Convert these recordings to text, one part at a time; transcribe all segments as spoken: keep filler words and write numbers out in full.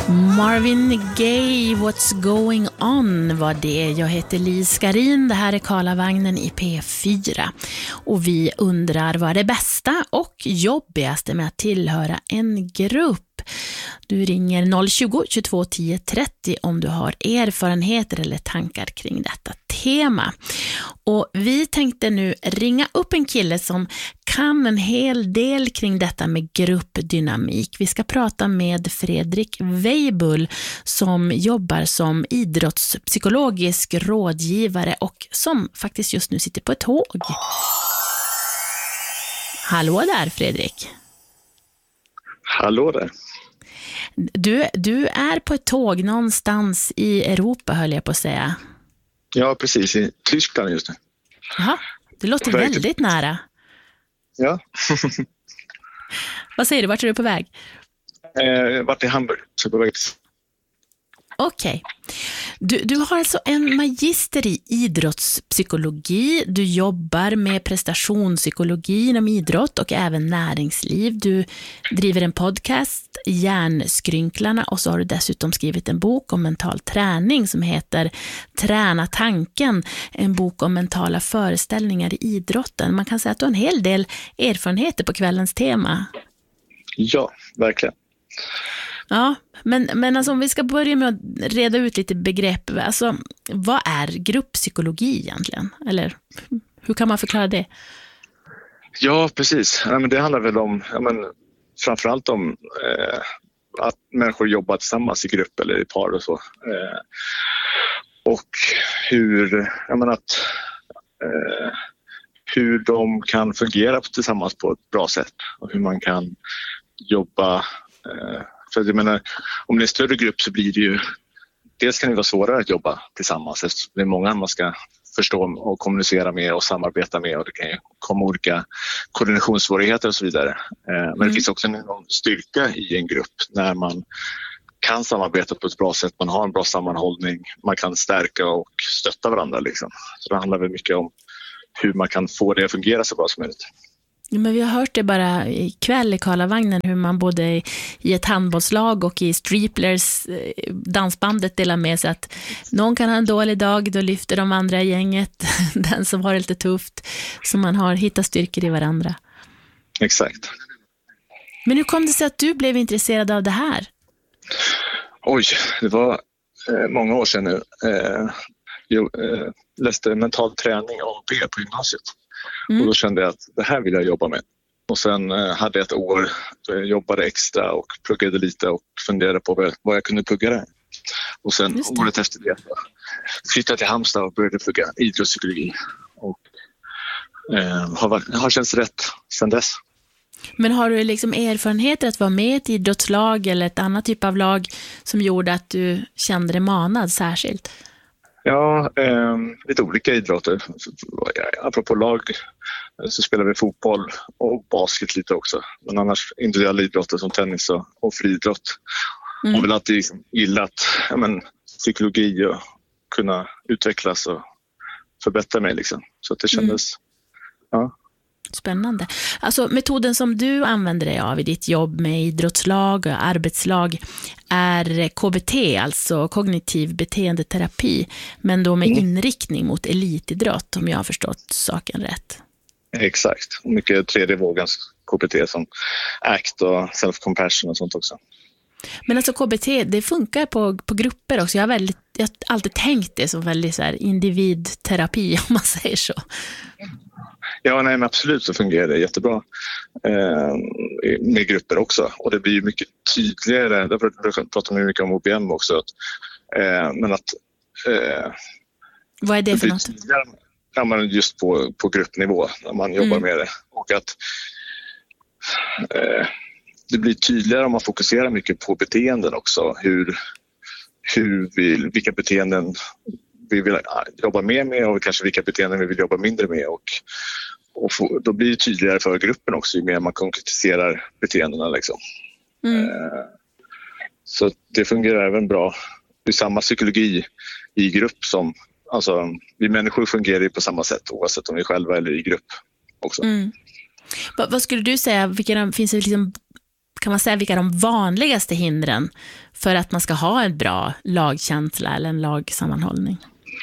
Marvin Gaye, What's Going On var det. Jag heter Lis Garin, det här är Karlavagnen i P fyra. Och vi undrar vad är det bästa och jobbigaste med att tillhöra en grupp. Du ringer noll tjugo, tjugotvå tio trettio om du har erfarenheter eller tankar kring detta tema. Och vi tänkte nu ringa upp en kille som kan en hel del kring detta med gruppdynamik. Vi ska prata med Fredrik Weibull som jobbar som idrottspsykologisk rådgivare och som faktiskt just nu sitter på ett tåg. Hallå där, Fredrik. Hallå där. Du, du är på ett tåg någonstans i Europa, höll jag på att säga. Ja, precis. I Tyskland just nu. Jaha, det låter väldigt, väldigt nära. Ja. Vad säger du? Vart är du på väg? Eh, vart i Hamburg, så på väg till... Okej. Okay. Du, du har alltså en magister i idrottspsykologi. Du jobbar med prestationspsykologi inom idrott och även näringsliv. Du driver en podcast, Hjärnskrynklarna, och så har du dessutom skrivit en bok om mental träning som heter Träna tanken. En bok om mentala föreställningar i idrotten. Man kan säga att du har en hel del erfarenheter på kvällens tema. Ja, verkligen. Ja, men, men alltså om vi ska börja med att reda ut lite begrepp. Alltså, vad är grupppsykologi egentligen? Eller hur kan man förklara det? Ja, precis. Ja, men det handlar väl om, ja, men, framförallt om eh, att människor jobbar tillsammans i grupp eller i par och så. Eh, och hur, ja, men att, eh, hur de kan fungera tillsammans på ett bra sätt. Och hur man kan jobba... Eh, För jag menar, om det är en större grupp så blir det ju, dels kan det vara svårare att jobba tillsammans. Det är många man ska förstå och kommunicera med och samarbeta med, och det kan ju komma olika koordinationssvårigheter och så vidare. Men mm. det finns också en styrka i en grupp när man kan samarbeta på ett bra sätt, man har en bra sammanhållning, man kan stärka och stötta varandra liksom. Så det handlar väl mycket om hur man kan få det att fungera så bra som möjligt. Ja, men vi har hört det bara ikväll i Karlavagnen hur man både i ett handbollslag och i Striplers dansbandet delar med sig att någon kan ha en dålig dag, då lyfter de andra i gänget, den som har det lite tufft, så man har hittat styrkor i varandra. Exakt. Men hur kom det sig att du blev intresserad av det här? Oj, det var eh, många år sedan nu. Eh, jag eh, läste mental träning om P på gymnasiet. Mm. Och då kände jag att det här vill jag jobba med. Och sen eh, hade jag ett år då jag jobbade extra och pluggade lite och funderade på vad jag kunde plugga där. Och sen året efter det flyttade jag till Halmstad och började plugga idrottspsykologi. Och eh, har, har känts rätt sedan dess. Men har du liksom erfarenheter att vara med i ett idrottslag eller ett annat typ av lag som gjorde att du kände dig manad särskilt? Ja, eh, lite olika idrotter. Apropå lag så spelar vi fotboll och basket lite också. Men annars individuella idrotter som tennis och, och friidrott. Mm. Jag har väl alltid gillat ja, men, psykologi och kunna utvecklas och förbättra mig. Liksom. Så att det kändes... Mm. Ja. Spännande. Alltså metoden som du använder dig av i ditt jobb med idrottslag och arbetslag är K B T, alltså kognitiv beteendeterapi, men då med mm. inriktning mot elitidrott, om jag har förstått saken rätt. Exakt. Mycket tredje vågens K B T som A C T och self-compassion och sånt också. Men alltså K B T, det funkar på, på grupper också. Jag har, väldigt, jag har alltid tänkt det som väldigt så här individterapi, om man säger så. Ja, nej, men absolut så fungerar det jättebra eh, med grupper också. Och det blir ju mycket tydligare, därför pratar man mycket om O B M också. Att, eh, men att... Eh, Vad är det för något? Ja, men just på, på gruppnivå när man jobbar mm. med det. Och att eh, det blir tydligare om man fokuserar mycket på beteenden också. Hur, hur vi, vilka beteenden vi vill jobba mer med och kanske vilka beteenden vi vill jobba mindre med. Och, och få, då blir det tydligare för gruppen också ju mer man konkretiserar beteendena. Liksom. Mm. Eh, så det fungerar även bra. Det är samma psykologi i grupp som... Alltså, vi människor fungerar ju på samma sätt oavsett om vi är själva eller i grupp också. Mm. Vad, vad skulle du säga, vilka, finns det liksom, kan man säga vilka de vanligaste hindren för att man ska ha en bra lagkänsla eller en lagsammanhållning?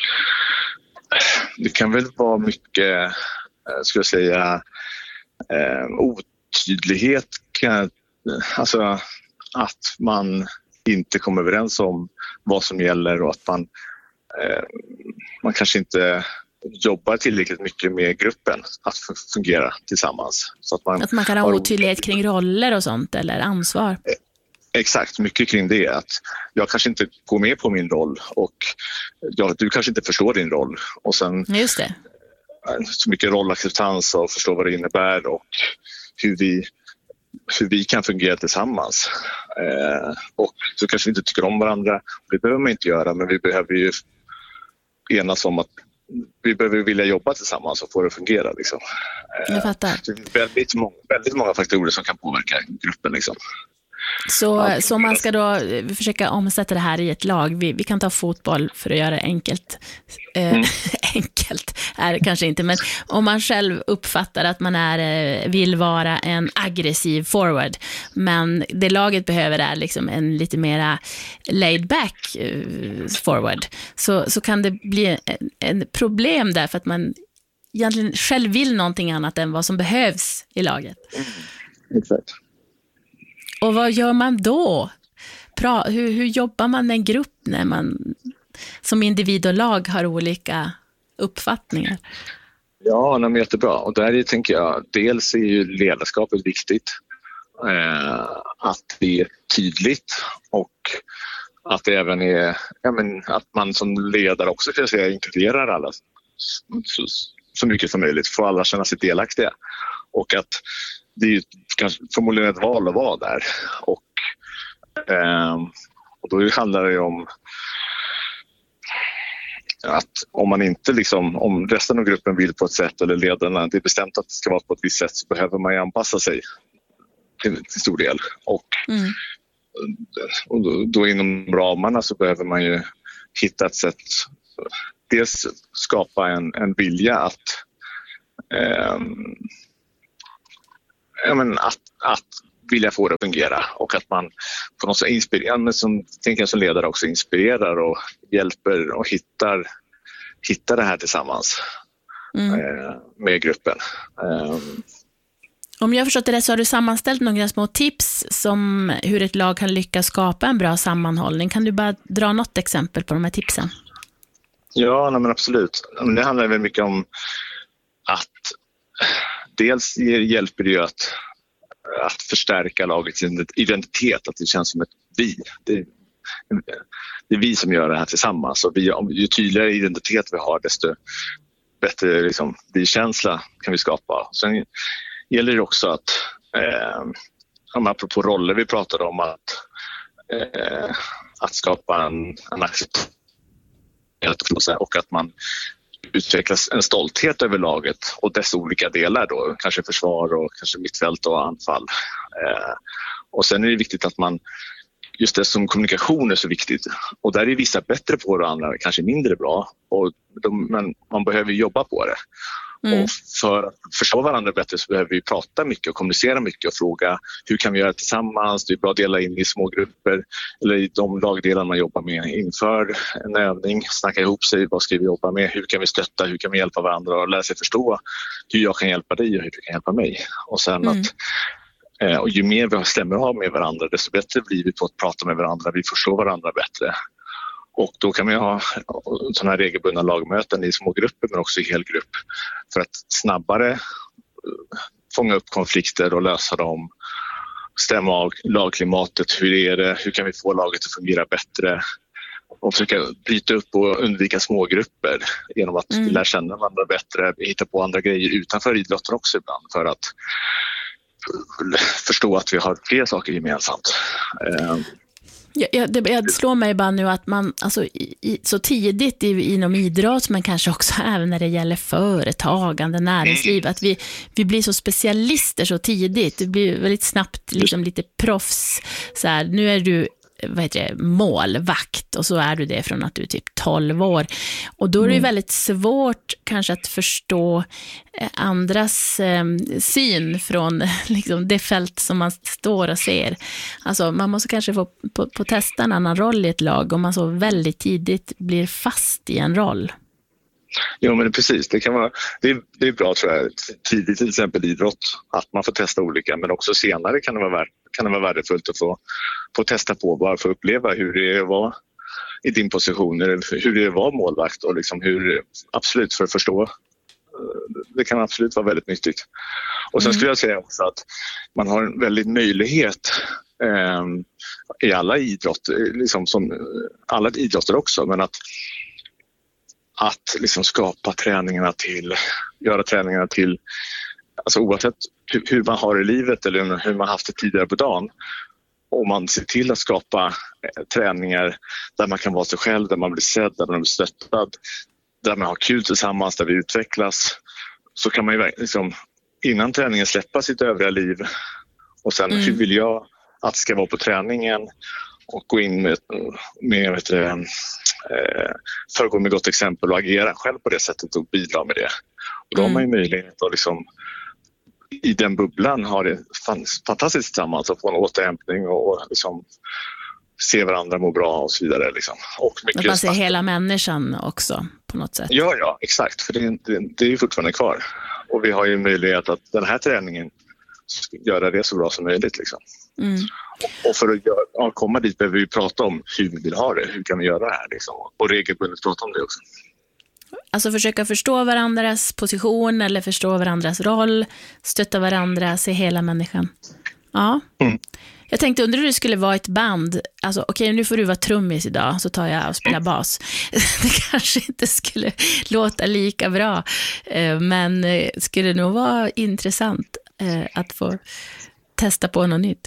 Det kan väl vara mycket, ska jag säga, eh, otydlighet. Kan, alltså att man inte kommer överens om vad som gäller och att man, eh, man kanske inte jobbar tillräckligt mycket med gruppen att fungera tillsammans. Så att, man att man kan ha otydlighet kring roller och sånt eller ansvar. Exakt, mycket kring det. Att jag kanske inte går med på min roll och jag, du kanske inte förstår din roll. Och sen just det. Så mycket rollacceptans och förstå vad det innebär och hur vi, hur vi kan fungera tillsammans. Eh, och så kanske vi inte tycker om varandra. Det behöver man inte göra, men vi behöver ju enas om att vi behöver vilja jobba tillsammans och få det att fungera. Liksom. Jag fattar. Det är väldigt många, väldigt många faktorer som kan påverka gruppen. Liksom. Så, så man ska då försöka omsätta det här i ett lag. Vi, vi kan ta fotboll för att göra det enkelt. Eh, mm. Enkelt är det kanske inte, men om man själv uppfattar att man är, vill vara en aggressiv forward, men det laget behöver är liksom en lite mera laid back uh, forward, så, så kan det bli en, en problem där för att man egentligen själv vill någonting annat än vad som behövs i laget. Mm. Exakt. Och vad gör man då? Pra, hur, hur jobbar man med en grupp när man som individ och lag har olika uppfattningar? Ja, men jättebra. Och där tänker jag, dels är ju ledarskapet viktigt. Eh, att det är tydligt och att det även är, ja, men, att man som ledare också kan säga inkluderar alla så, så mycket som möjligt. Får alla känna sig delaktiga. Och att det är kanske förmodligen ett val att vara där. Och, eh, och då handlar det om att om man inte liksom, om resten av gruppen vill på ett sätt eller ledarna, det är bestämt att det ska vara på ett visst sätt, så behöver man ju anpassa sig till, till stor del. Och, mm. och då, då inom ramarna så behöver man ju hitta ett sätt, dels skapa en, en vilja att eh, Ja, men att, att vilja få det att fungera och att man på något sätt inspirerar, men som, tänker jag som ledare också inspirerar och hjälper och hittar, hittar det här tillsammans mm. eh, med gruppen. Eh. Om jag har förstått det rätt så har du sammanställt några små tips som hur ett lag kan lyckas skapa en bra sammanhållning. Kan du bara dra något exempel på de här tipsen? Ja, nej, men absolut. Det handlar väl mycket om att dels hjälper det ju att, att förstärka lagets identitet, att det känns som ett vi. Det, det är vi som gör det här tillsammans. Och vi, ju tydligare identitet vi har, desto bättre liksom, vi-känsla kan vi skapa. Sen gäller det också att, eh, apropå roller vi pratade om, att, eh, att skapa en, en acceptans och att man utvecklas en stolthet över laget och dess olika delar då, kanske försvar och kanske mittfält och anfall. Eh, och sen är det viktigt att man, just det som kommunikation är så viktigt, och där är vissa bättre på det och andra kanske mindre bra, och de, men man behöver jobba på det. Mm. Och för att förstå varandra bättre så behöver vi prata mycket och kommunicera mycket och fråga hur kan vi göra tillsammans. Det är bra att dela in i små grupper eller i de lagdelar man jobbar med inför en övning. Snacka ihop sig, vad ska vi jobba med, hur kan vi stötta, hur kan vi hjälpa varandra och lära sig förstå hur jag kan hjälpa dig och hur du kan hjälpa mig. Och sen mm. att och ju mer vi stämmer av med varandra, desto bättre blir vi på att prata med varandra. Vi förstår varandra bättre. Och då kan man ha sådana här regelbundna lagmöten i små grupper men också i hel grupp för att snabbare fånga upp konflikter och lösa dem. Stämma av lagklimatet, hur är det, hur kan vi få laget att fungera bättre och försöka bryta upp och undvika smågrupper genom att mm. lära känna varandra bättre, hitta på andra grejer utanför idrotten också ibland för att förstå att vi har fler saker gemensamt. Ja, ja, det, det slår mig bara nu att man alltså, i, så tidigt i, inom idrott, men kanske också även när det gäller företagande, näringsliv, att vi, vi blir så specialister så tidigt. Det blir väldigt snabbt liksom, lite proffs. Så här, nu är du vad heter det, målvakt, och så är du det från att du är typ tolv år. Och då är det ju väldigt svårt kanske att förstå andras eh, syn från liksom, det fält som man står och ser. Alltså man måste kanske få på, på testa en annan roll i ett lag om man så väldigt tidigt blir fast i en roll. Jo, men precis. Det kan vara, det är, det är bra tror jag, tidigt till exempel idrott, att man får testa olika, men också senare kan det vara, värd, kan det vara värdefullt att få, få testa på, bara för att uppleva hur det var i din position, hur det var målvakt och liksom hur, absolut för att förstå. Det kan absolut vara väldigt nyttigt. Och sen Mm. skulle jag säga också att man har en väldigt möjlighet eh, i alla idrott, liksom som alla idrotter också, men att att liksom skapa träningarna till, göra träningarna till, alltså oavsett hur, hur man har i livet eller hur man haft det tidigare på dagen. Om man ser till att skapa eh, träningar där man kan vara sig själv, där man blir sedd, där man blir stöttad, där man har kul tillsammans, där vi utvecklas, så kan man ju liksom innan träningen släppa sitt övriga liv och sen Mm. hur vill jag att ska vara på träningen och gå in med, med vet du, eh, föregå med gott exempel och agera själv på det sättet och bidra med det. Och då Mm. har man ju möjlighet att liksom, i den bubblan ha det fantastiskt tillsammans och få en återhämtning och liksom se varandra må bra och så vidare. Liksom. Och Att mycket man ser snack. hela människan också på något sätt. Ja, ja, exakt. För det, det, det är ju fortfarande kvar. Och vi har ju möjlighet att den här träningen ska göra det så bra som möjligt. Liksom. Mm. Och för att göra, ja, komma dit behöver vi prata om hur vi vill ha det. Hur kan vi göra det här? Liksom. Och regelbundet prata om det också. Alltså försöka förstå varandras position eller förstå varandras roll, stötta varandra, se hela människan. Ja. Mm. Jag tänkte undra hur det skulle vara ett band. Alltså okej, okay, nu får du vara trummis idag, så tar jag och spelar bas. Det kanske inte skulle låta lika bra, men det skulle nog vara intressant att få testa på något nytt.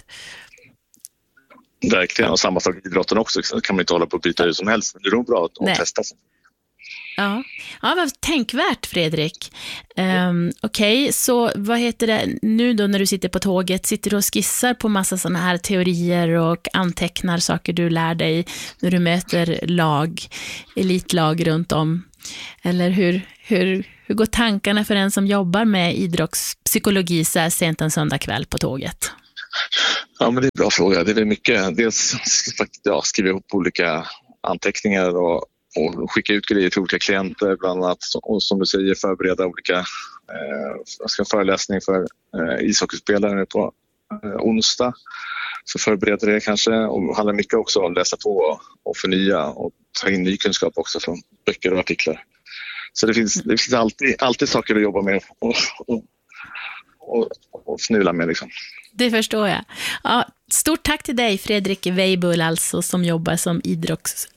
Verkligen, och samma sak i idrotten också. Så kan man inte hålla på att byta hur som helst. Det är nog bra att, att testa sig. Ja, ja, vad tänkvärt, Fredrik. Um, Okej, okay, så vad heter det nu då när du sitter på tåget? Sitter du och skissar på massa sådana här teorier och antecknar saker du lär dig när du möter lag, elitlag runt om? Eller hur, hur, hur går tankarna för en som jobbar med idrottspsykologi så här sent en söndag kväll på tåget? Ja, men det är en bra fråga. Det är mycket, dels ja, skriva ihop olika anteckningar och och skicka ut grejer till olika klienter, bland annat, och som du säger förbereda olika eh, jag ska föreläsning för eh, ishockeyspelare på eh, onsdag, så förbereder det kanske, och handlar mycket också om att läsa på och, och förnya och ta in ny kunskap också från böcker och artiklar. Så det finns, det finns alltid, alltid saker att jobba med och, och, och, och fnula med liksom. Det förstår jag. Ja, stort tack till dig, Fredrik Weibull, alltså, som jobbar som idrotts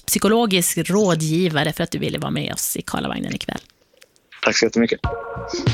idrottspsykologisk rådgivare, för att du ville vara med oss i Karlavagnen ikväll. Tack så jättemycket.